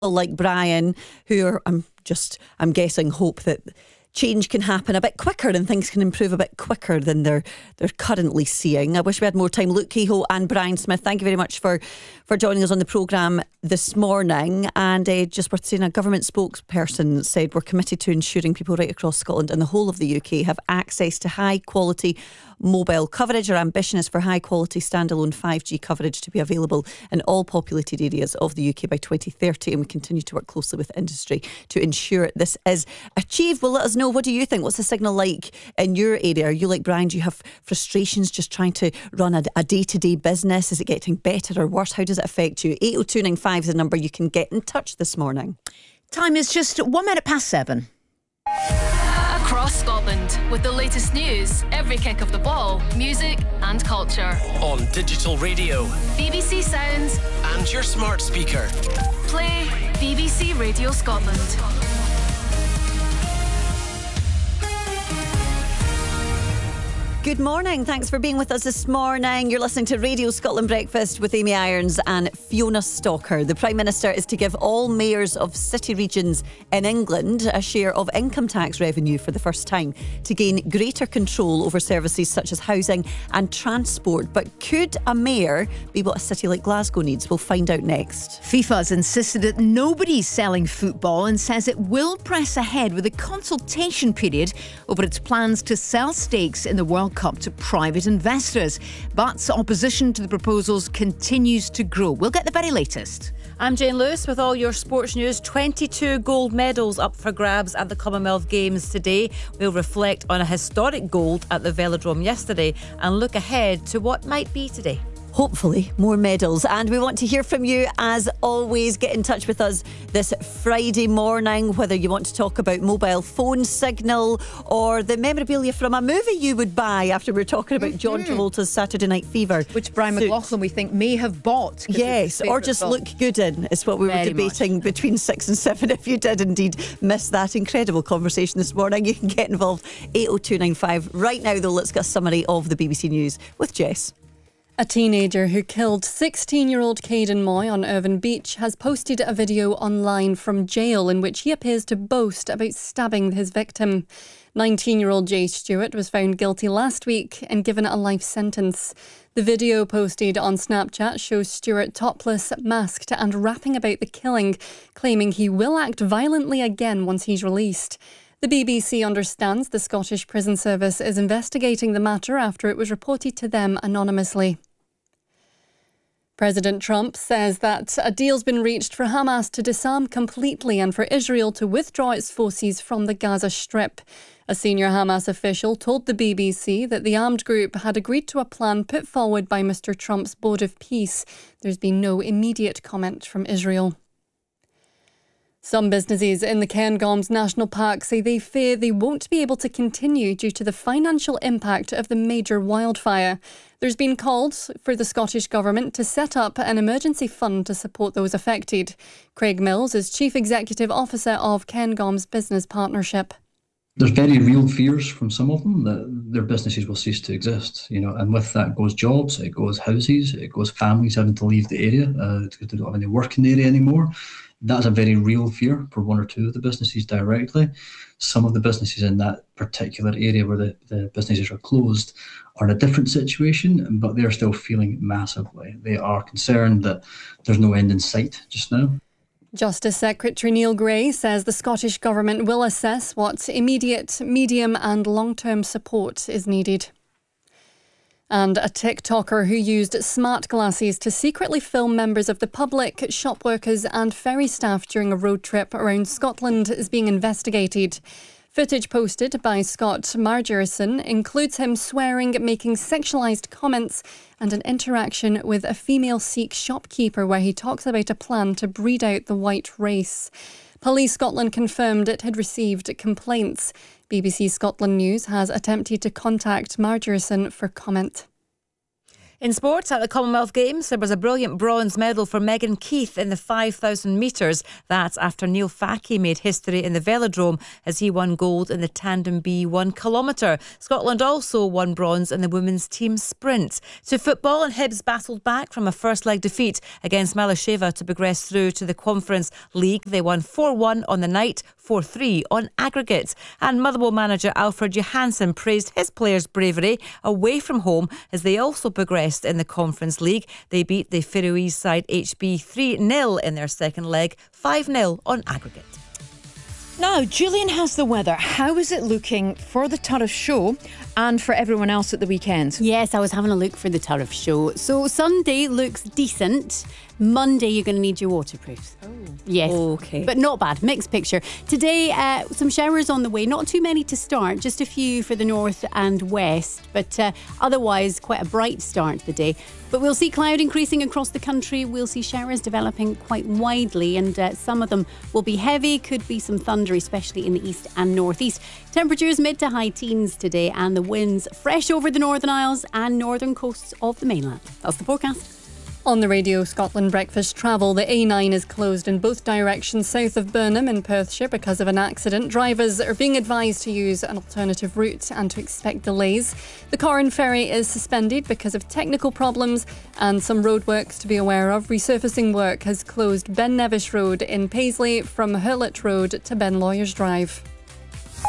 like Brian, who are, I'm guessing, hope that change can happen a bit quicker and things can improve a bit quicker than they're currently seeing. I wish we had more time. Luke Kehoe and Brian Smith, thank you very much for joining us on the programme this morning. And just worth saying, a government spokesperson said we're committed to ensuring people right across Scotland and the whole of the UK have access to high quality mobile coverage. Our ambition is for high quality standalone 5G coverage to be available in all populated areas of the UK by 2030, and we continue to work closely with industry to ensure this is achieved. Well, let us know, what do you think? What's the signal like in your area? Are you like Brian? Do you have frustrations just trying to run a day-to-day business? Is it getting better or worse? How does it affect you? 80295 is the number you can get in touch this morning. Time is just 1 minute past 7. Across Scotland, with the latest news, every kick of the ball, music and culture. On digital radio, BBC Sounds and your smart speaker. Play BBC Radio Scotland. Good morning. Thanks for being with us this morning. You're listening to Radio Scotland Breakfast with Amy Irons and Fiona Stocker. The Prime Minister is to give all mayors of city regions in England a share of income tax revenue for the first time to gain greater control over services such as housing and transport. But could a mayor be what a city like Glasgow needs? We'll find out next. FIFA's insisted that nobody's selling football and says it will press ahead with a consultation period over its plans to sell stakes in the World Cup to private investors. But opposition to the proposals continues to grow. We'll get the very latest. I'm Jane Lewis with all your sports news. 22 gold medals up for grabs at the Commonwealth Games today. We'll reflect on a historic gold at the Velodrome yesterday and look ahead to what might be today. Hopefully more medals, and we want to hear from you as always. Get in touch with us this Friday morning, whether you want to talk about mobile phone signal or the memorabilia from a movie you would buy after we're talking about John Travolta's Saturday Night Fever, which Brian McLaughlin we think may have bought. Yes, or just look good in is what we were debating between 6 and 7. If you did indeed miss that incredible conversation this morning, you can get involved. 80295. Right now though, let's get a summary of the BBC News with Jess. A teenager who killed 16-year-old Caden Moy on Irvine Beach has posted a video online from jail in which he appears to boast about stabbing his victim. 19-year-old Jay Stewart was found guilty last week and given a life sentence. The video posted on Snapchat shows Stewart topless, masked and rapping about the killing, claiming he will act violently again once he's released. The BBC understands the Scottish Prison Service is investigating the matter after it was reported to them anonymously. President Trump says that a deal's been reached for Hamas to disarm completely and for Israel to withdraw its forces from the Gaza Strip. A senior Hamas official told the BBC that the armed group had agreed to a plan put forward by Mr. Trump's Board of Peace. There's been no immediate comment from Israel. Some businesses in the Cairngorms National Park say they fear they won't be able to continue due to the financial impact of the major wildfire. There's been calls for the Scottish Government to set up an emergency fund to support those affected. Craig Mills is Chief Executive Officer of Cairngorms Business Partnership. There's very real fears from some of them that their businesses will cease to exist, and with that goes jobs, it goes houses, it goes families having to leave the area because they don't have any work in the area anymore. That's a very real fear for one or two of the businesses directly. Some of the businesses in that particular area where the businesses are closed are in a different situation, but they're still feeling massively. They are concerned that there's no end in sight just now. Justice Secretary Neil Gray says the Scottish Government will assess what immediate, medium and long-term support is needed. And a TikToker who used smart glasses to secretly film members of the public, shop workers and ferry staff during a road trip around Scotland is being investigated. Footage posted by Scott Margerson includes him swearing, making sexualised comments and an interaction with a female Sikh shopkeeper where he talks about a plan to breed out the white race. Police Scotland confirmed it had received complaints. BBC Scotland News has attempted to contact Margerson for comment. In sports, at the Commonwealth Games, there was a brilliant bronze medal for Megan Keith in the 5,000 metres. That's after Neil Fackie made history in the velodrome as he won gold in the tandem B 1 kilometre. Scotland also won bronze in the women's team sprint. To football, and Hibs battled back from a first leg defeat against Malasheva to progress through to the Conference League. They won 4-1 on the night, 4-3 on aggregate. And Motherwell manager Alfred Johansson praised his players' bravery away from home as they also progressed in the Conference League. They beat the Faroese side HB 3-0 in their second leg, 5-0 on aggregate. Now, Julian has the weather. How is it looking for the Turriff Show and for everyone else at the weekend? Yes, I was having a look for the Turriff Show. So Sunday looks decent. Monday, you're going to need your waterproofs. Oh. Yes. Okay. But not bad. Mixed picture. Today, some showers on the way. Not too many to start. Just a few for the north and west. But otherwise, quite a bright start to the day. But we'll see cloud increasing across the country. We'll see showers developing quite widely. And some of them will be heavy. Could be some thunder, especially in the east and northeast. Temperatures mid to high teens today. And the winds fresh over the Northern Isles and northern coasts of the mainland. That's the forecast. On the Radio Scotland Breakfast Travel, the A9 is closed in both directions south of Burnham in Perthshire because of an accident. Drivers are being advised to use an alternative route and to expect delays. The Corran ferry is suspended because of technical problems and some roadworks to be aware of. Resurfacing work has closed Ben Nevis Road in Paisley from Hurlet Road to Ben Lawyers Drive.